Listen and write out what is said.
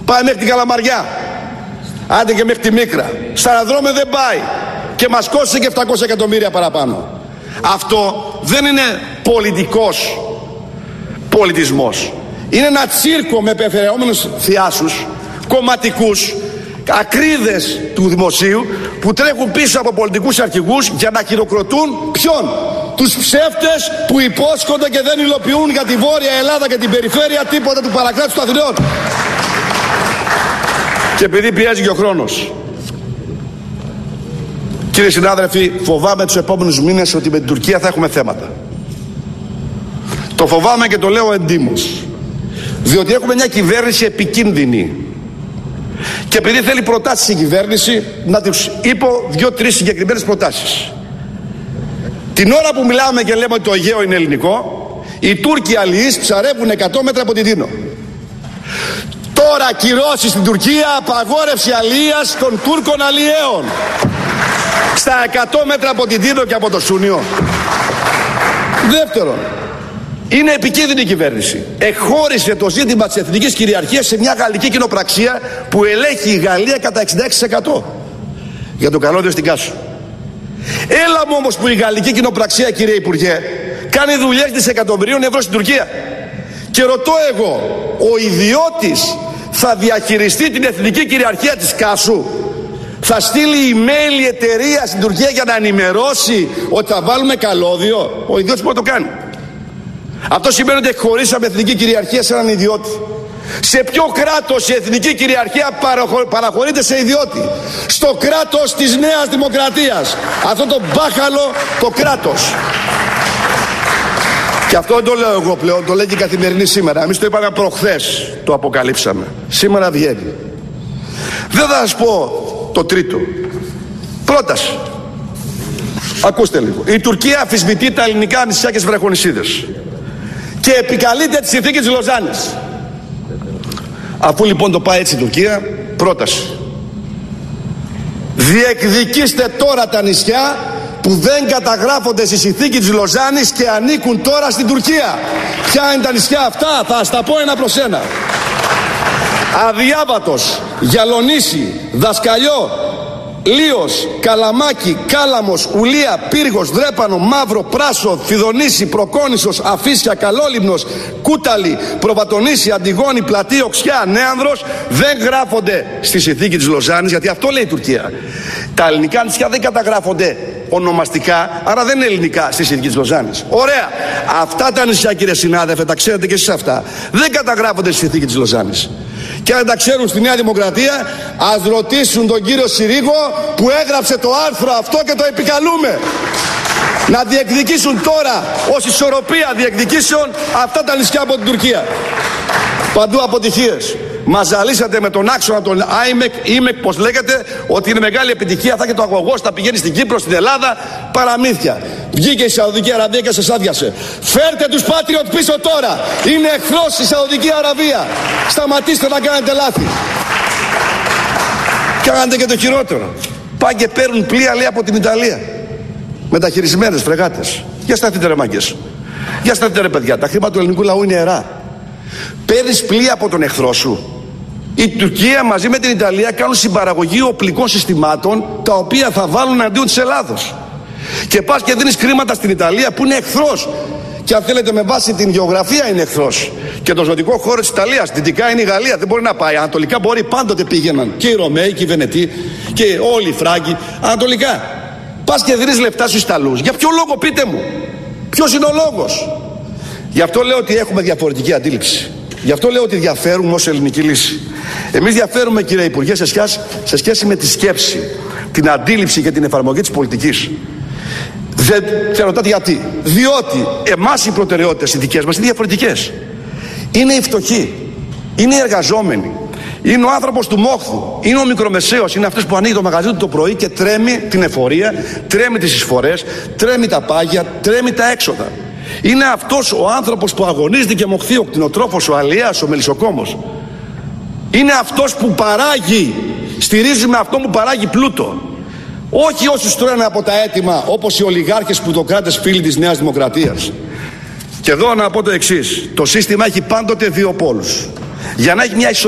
Πάει μέχρι την Καλαμαριά. Άντε και μέχρι τη Μίκρα. Στα αεροδρόμια δεν πάει. Και μας κόστησε και 700 εκατομμύρια παραπάνω. Αυτό δεν είναι πολιτικός πολιτισμός. Είναι ένα τσίρκο με πεφεραιόμενους θειάσους, κομματικούς, ακρίδες του δημοσίου που τρέχουν πίσω από πολιτικούς αρχηγούς για να χειροκροτούν ποιον? Τους ψεύτες που υπόσχονται και δεν υλοποιούν για τη Βόρεια Ελλάδα και την περιφέρεια τίποτα του παρακράτους των Αθηνών. Και επειδή πιέζει και ο χρόνος, κύριοι συνάδελφοι, φοβάμαι τους επόμενους μήνες ότι με την Τουρκία θα έχουμε θέματα. Το φοβάμαι και το λέω εντύμως, διότι έχουμε μια κυβέρνηση επικίνδυνη. Και επειδή θέλει προτάσεις η κυβέρνηση, να τους είπω 2-3 συγκεκριμένες προτάσεις. Την ώρα που μιλάμε και λέμε ότι το Αιγαίο είναι ελληνικό, οι Τούρκοι αλληλείς ψαρεύουν 100 μέτρα από την Τίνο. Τώρα κυρώσεις στην Τουρκία, απαγόρευση αλληλείας των Τούρκων αλλιέων στα 100 μέτρα από την Τίνο και από το Σούνιο. Δεύτερον, είναι επικίνδυνη η κυβέρνηση. Εχώρισε το ζήτημα της εθνικής κυριαρχίας σε μια γαλλική κοινοπραξία που ελέγχει η Γαλλία κατά 66%. Για το καλώδιο στην Κάσο. Έλα μου όμως που η γαλλική κοινοπραξία, κύριε Υπουργέ, κάνει δουλειές δισεκατομμυρίων ευρώ στην Τουρκία. Και ρωτώ εγώ, ο ιδιώτης θα διαχειριστεί την εθνική κυριαρχία της Κάσου? Θα στείλει email η εταιρεία στην Τουρκία για να ενημερώσει ότι θα βάλουμε καλώδιο? Ο ιδιώτης μπορεί να το κάνει. Αυτό σημαίνει ότι εκχωρήσαμε εθνική κυριαρχία σε έναν ιδιώτη. Σε ποιο κράτος η εθνική κυριαρχία παραχωρείται σε ιδιώτη? Στο κράτος της Νέας Δημοκρατίας. Αυτό το μπάχαλο το κράτος. Και αυτό δεν το λέω εγώ πλέον, το λέει και η Καθημερινή σήμερα. Εμείς το είπαμε προχθές, το αποκαλύψαμε. Σήμερα βγαίνει. Δεν θα σας πω το τρίτο. Πρόταση. Ακούστε λίγο. Η Τουρκία αμφισβητεί τα ελληνικά νησιά και τις βραχονησίδες και επικαλείται τη συνθήκη της Λοζάνης. Αφού λοιπόν το πάει έτσι η Τουρκία, πρόταση. Διεκδικήστε τώρα τα νησιά που δεν καταγράφονται στη συνθήκη της Λοζάνης και ανήκουν τώρα στην Τουρκία. Ποια είναι τα νησιά αυτά? Θα σας τα πω ένα προς ένα. Αδιάβατος, Γιαλονίσι, Δασκαλιό, Λίος, Καλαμάκι, Κάλαμος, Ουλία, Πύργος, Δρέπανο, Μαύρο, Πράσο, Φιδονήσι, Προκόνησος, Αφίσια, Καλόλυμνος, Κούταλη, Προβατονήσι, Αντιγόνη, Πλατή, Οξιά, Νέανδρος δεν γράφονται στη συνθήκη της Λοζάνης, γιατί αυτό λέει η Τουρκία. Τα ελληνικά νησιά δεν καταγράφονται ονομαστικά, άρα δεν είναι ελληνικά στη συνθήκη της Λοζάνης. Ωραία. Αυτά τα νησιά, κύριε συνάδελφε, τα ξέρετε και εσείς αυτά, δεν καταγράφονται στη συνθήκη της Λοζάνης. Και αν τα ξέρουν στη Νέα Δημοκρατία, ας ρωτήσουν τον κύριο Συρίγο που έγραψε το άρθρο αυτό και το επικαλούμε. Να διεκδικήσουν τώρα ως ισορροπία διεκδικήσεων αυτά τα νησιά από την Τουρκία. Παντού αποτυχίες. Μας ζαλίσατε με τον άξονα των ΙΜΕΚ, πως λέγεται, ότι είναι μεγάλη επιτυχία, θα έχει το αγωγός, θα πηγαίνει στην Κύπρο, στην Ελλάδα. Παραμύθια. Βγήκε η Σαουδική Αραβία και σας άδειασε. Φέρτε τους Patriot πίσω τώρα. Είναι εχθρός η Σαουδική Αραβία. Σταματήστε να κάνετε λάθη. Κάνετε και το χειρότερο. Πάνε και παίρνουν πλοία, λέει, από την Ιταλία. Μεταχειρισμένες φρεγάτες. Για σταθείτε ρε μάγκες. Για σταθείτε ρε παιδιά. Τα χρήματα του ελληνικού λαού είναι ιερά. Παίρνεις πλοία από τον εχθρό σου. Η Τουρκία μαζί με την Ιταλία κάνουν συμπαραγωγή οπλικών συστημάτων, τα οποία θα βάλουν αντίον της Ελλάδος. Και πας και δίνεις χρήματα στην Ιταλία που είναι εχθρός. Και αν θέλετε, με βάση την γεωγραφία είναι εχθρός. Και το ζωτικό χώρο της Ιταλίας, δυτικά είναι η Γαλλία, δεν μπορεί να πάει. Ανατολικά μπορεί, πάντοτε πήγαιναν και οι Ρωμαίοι και οι Βενετοί και όλοι οι Φράγκοι. Ανατολικά. Πας και δίνεις λεφτά στους Ιταλούς. Για ποιο λόγο, πείτε μου? Ποιος είναι ο λόγος? Γι' αυτό λέω ότι έχουμε διαφορετική αντίληψη. Γι' αυτό λέω ότι διαφέρουμε ως ελληνική λύση. Εμείς διαφέρουμε, κύριε Υπουργέ, σε σχέση με τη σκέψη, την αντίληψη και την εφαρμογή της πολιτικής. Δεν θα ρωτάτε γιατί? Διότι εμάς οι προτεραιότητες οι δικές μας είναι διαφορετικές. Είναι οι φτωχοί, είναι οι εργαζόμενοι, είναι ο άνθρωπος του μόχθου, είναι ο μικρομεσαίος, είναι αυτός που ανοίγει το μαγαζί του το πρωί και τρέμει την εφορία, τρέμει τις εισφορές, τρέμει τα πάγια, τρέμει τα έξοδα. Είναι αυτός ο άνθρωπος που αγωνίζεται και μοχθεί, ο κτηνοτρόφος, ο αλιέας, ο μελισσοκόμος. Είναι αυτός που παράγει, στηρίζουμε αυτό που παράγει πλούτο. Όχι όσους τρώνε από τα αίτημα, όπως οι ολιγάρχες πλουτοκράτες φίλοι της Νέας Δημοκρατίας. Και εδώ να πω το εξής: το σύστημα έχει πάντοτε δύο πόλους. Για να έχει μια